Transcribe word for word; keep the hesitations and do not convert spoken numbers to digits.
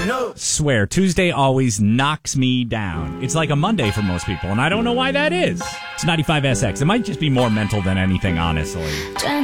know. Swear, Tuesday always knocks me down. It's like a Monday for most people, and I don't know why that is. It's ninety-five S X. It might just be more mental than anything, honestly.